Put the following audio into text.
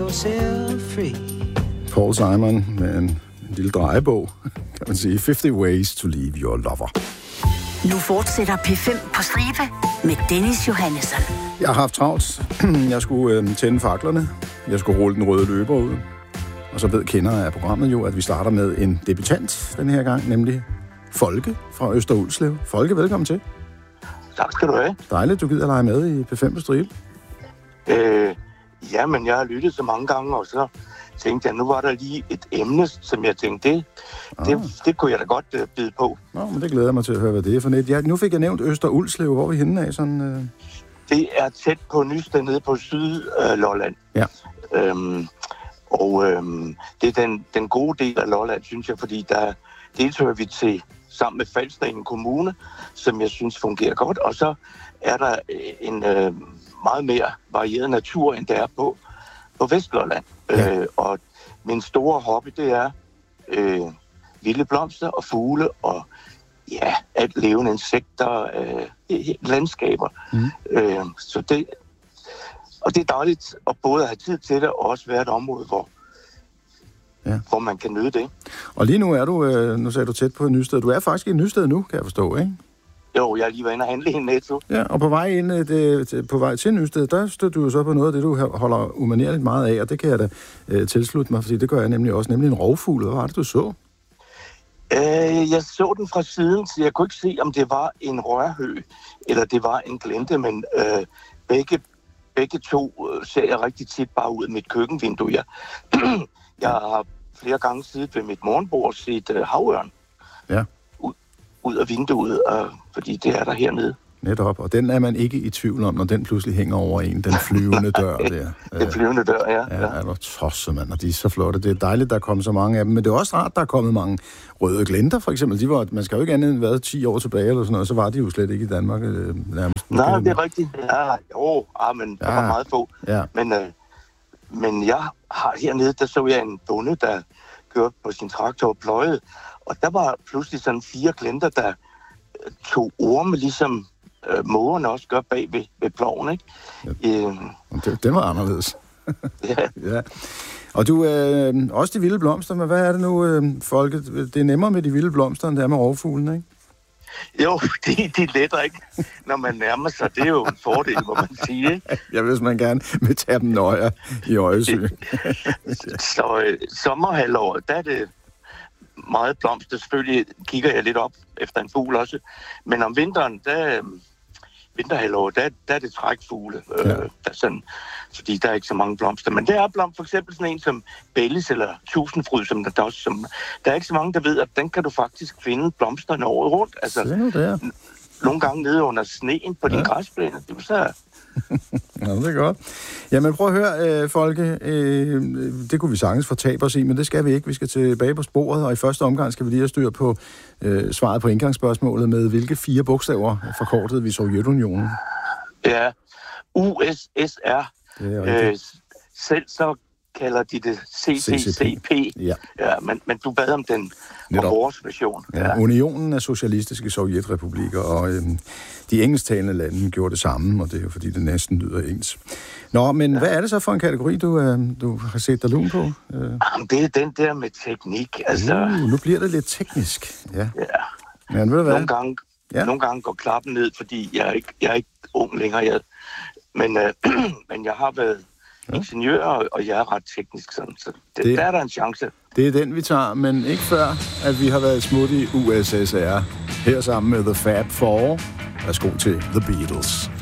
yourself free. Paul Simon med en lille drejebog, kan man sige. 50 Ways to Leave Your Lover. Nu fortsætter P5 på stribe med Dennis Johannesson. Jeg har haft travlt. Jeg skulle tænde faklerne. Jeg skulle rulle den røde løber ud. Og så ved kendere af programmet jo, at vi starter med en debutant den her gang, nemlig Folke fra Øster Ulslev. Folke, velkommen til. Tak skal du have. Dejligt, du gider lege med i P5 på stribe. Ja, men jeg har lyttet så mange gange, og så tænkte jeg, nu var der lige et emne, som jeg tænkte, det kunne jeg da godt bide på. Nå, men det glæder jeg mig til at høre, hvad det er for net. Ja, nu fik jeg nævnt Øster Ulslev. Hvor er vi henne af? Sådan, Det er tæt på Nysted, nede på Sydlolland. Ja. Det er den gode del af Lolland, synes jeg, fordi der deltager vi til sammen med Falstringen Kommune, som jeg synes fungerer godt. Og så er der en meget mere varieret natur, end der er på Vestlolland. Ja. Og min store hobby, det er vilde blomster og fugle og alt levende insekter, landskaber. Så det er dejligt at både have tid til det og også være et område, hvor man kan nyde det. Og lige nu er du, nu sagde du tæt på Nysted. Du er faktisk i Nysted nu, kan jeg forstå, ikke? Jo, jeg er lige været inde og handle i en Netto. Ja, og på vej til Nysted, der støtter du jo så på noget af det, du holder umanerligt meget af, og det kan jeg da tilslutte mig, fordi det gør jeg nemlig også, nemlig en rovfugl. Hvad var det, du så? Jeg så den fra siden, så jeg kunne ikke se, om det var en rørhøg, eller det var en glente, men begge to ser jeg rigtig tit bare ud af mit køkkenvindue. Jeg har flere gange siddet ved mit morgenbord og set havørn ud af vinduet, fordi det er der hernede. Netop, og den er man ikke i tvivl om, når den pludselig hænger over en, den flyvende dør der. Den flyvende dør, ja. Ja, er du tosset, mand, og de er så flotte. Det er dejligt, der er kommet så mange af dem, men det er også rart, der er kommet mange røde glenter, for eksempel. Man skal jo ikke andet end været 10 år tilbage, eller sådan noget, så var de jo slet ikke i Danmark nærmest. Nej, det er rigtigt. Men der var meget få. Ja. Men jeg har hernede, der så jeg en bonde, der kørte på sin traktor og pløjede, og der var pludselig sådan 4 glenter, der tog orme, ligesom mågerne også gør bag ved ploven, ikke? Ja. Det var anderledes. Ja. Og du, også de vilde blomster, men hvad er det nu, Folke? Det er nemmere med de vilde blomster, end det er med rovfuglen, ikke? Jo, de letter ikke, når man nærmer sig. Det er jo en fordel, må man sige, ikke? Ja, hvis man gerne vil tage dem nøje i øjesyn. Så sommerhalvåret, der er det meget blomster. Selvfølgelig kigger jeg lidt op efter en fugl også. Men om vinteren, vinterhalvåret, der er det trækfugle. Fordi der er ikke så mange blomster. Men der er for eksempel sådan en som Bellis eller Tusindfryd, der er ikke så mange, der ved, at den kan du faktisk finde blomsterne året rundt. Altså, nogle gange nede under sneen på din græsplæne. Det er så... Ja, det er godt. Jamen prøv at høre, Folke, det kunne vi sagtens fortabe os i, men det skal vi ikke. Vi skal tilbage på sporet, og i første omgang skal vi lige have styr på svaret på indgangsspørgsmålet med, hvilke 4 bogstaver forkortede vi Sovjetunionen? Ja, USSR. Selv så kalder de det CCCP. Ja, men du bad om den om vores version. Ja, Unionen af Socialistiske Sovjetrepublikker, og de engelsktalende lande gjorde det samme, og det er jo fordi, det næsten lyder ens. Nå, men hvad er det så for en kategori, du har set dig lun på? Det er den der med teknik. Altså... Nu bliver det lidt teknisk. Ja. Men ved du hvad? Nogle gange går klappen ned, fordi jeg er ikke ung længere. Men jeg har været ingeniør, og jeg er ret teknisk sådan, så der er der en chance. Det er den, vi tager, men ikke før, at vi har været smut i USSR. Her sammen med The Fab Four. Værsgo til The Beatles.